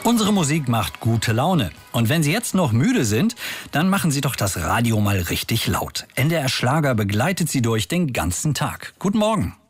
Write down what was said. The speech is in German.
Unsere Musik macht gute Laune. Und wenn Sie jetzt noch müde sind, dann machen Sie doch das Radio mal richtig laut. NDR Schlager begleitet Sie durch den ganzen Tag. Guten Morgen.